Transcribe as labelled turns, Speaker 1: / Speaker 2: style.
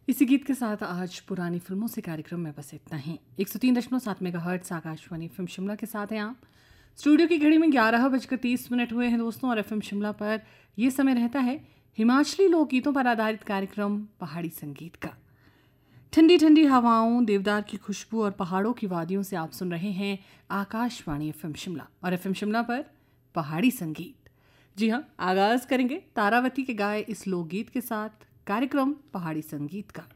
Speaker 1: इसी गीत के साथ आज पुरानी फिल्मों से कार्यक्रम में बस इतना ही। 103.7 मेगाहर्ट्ज़ आकाशवाणी एफएम शिमला के साथ हैं आप। स्टूडियो की घड़ी में 11:30 हुए हैं दोस्तों, और एफएम शिमला पर यह समय रहता है हिमाचली लोकगीतों पर आधारित कार्यक्रम पहाड़ी संगीत का। ठंडी ठंडी हवाओं, देवदार की खुशबू और पहाड़ों की वादियों से आप सुन रहे हैं आकाशवाणी एफएम शिमला और एफएम शिमला पर पहाड़ी संगीत। जी हाँ, आगाज करेंगे तारावती के गाए इस लोकगीत के साथ कार्यक्रम पहाड़ी संगीत का।